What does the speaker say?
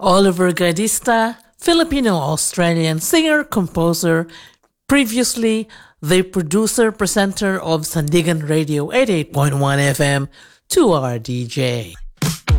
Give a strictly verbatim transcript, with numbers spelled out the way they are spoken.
Oliver Gaidista, Filipino-Australian singer-composer, previously the producer-presenter of Sandigan Radio eighty-eight point one F M, two R D J.